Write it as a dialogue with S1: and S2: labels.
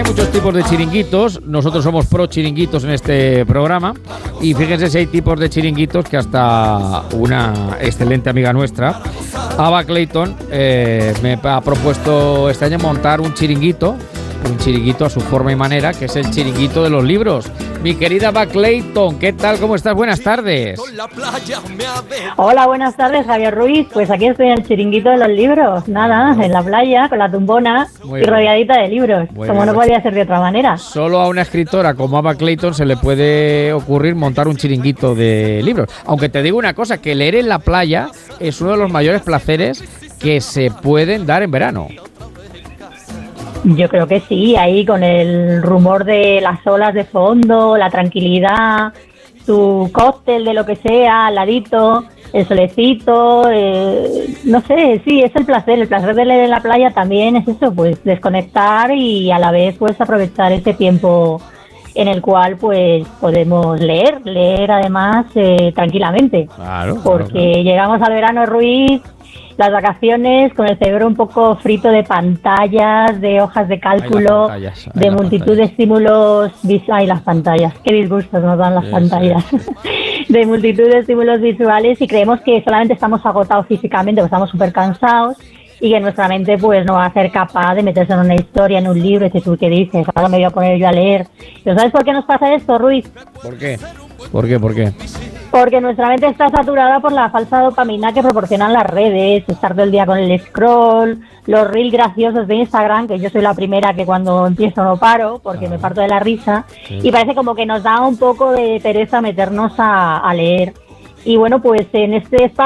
S1: hay muchos tipos de chiringuitos. Nosotros somos pro chiringuitos en este programa. Y fíjense si hay tipos de chiringuitos que hasta una excelente amiga nuestra, Ava Clayton, me ha propuesto este año montar un chiringuito a su forma y manera, que es el chiringuito de los libros. Mi querida Ava Clayton, ¿qué tal? ¿Cómo estás? Buenas tardes.
S2: Hola, buenas tardes, Javier Ruiz. Pues aquí estoy en el chiringuito de los libros. Nada, en la playa, con la tumbona y rodeadita de libros, como no podía ser de otra manera.
S1: Solo a una escritora como Ava Clayton se le puede ocurrir montar un chiringuito de libros. Aunque te digo una cosa, que leer en la playa es uno de los mayores placeres que se pueden dar en verano.
S2: Yo creo que sí, ahí con el rumor de las olas de fondo, la tranquilidad, tu cóctel de lo que sea, al ladito, el solecito, no sé, sí, es el placer de leer en la playa también es eso, pues desconectar y a la vez pues aprovechar ese tiempo en el cual pues podemos leer además tranquilamente, porque llegamos al verano, Ruiz, las vacaciones con el cerebro un poco frito de pantallas, de hojas de cálculo, de multitud de estímulos visuales. Las pantallas, qué disgustos nos dan las pantallas. Sí. De multitud de estímulos visuales y creemos que solamente estamos agotados físicamente, pues estamos súper cansados y que nuestra mente pues no va a ser capaz de meterse en una historia, en un libro, y decir, ¿tú qué dices? Ahora me voy a poner yo a leer. ¿Pero sabes por qué nos pasa esto, Ruiz?
S1: ¿Por qué? ¿Por qué?
S2: Porque nuestra mente está saturada por la falsa dopamina que proporcionan las redes, estar todo el día con el scroll, los reels graciosos de Instagram, que yo soy la primera que cuando empiezo no paro, porque me parto de la risa, y parece como que nos da un poco de pereza meternos a leer. Y bueno, pues en este espacio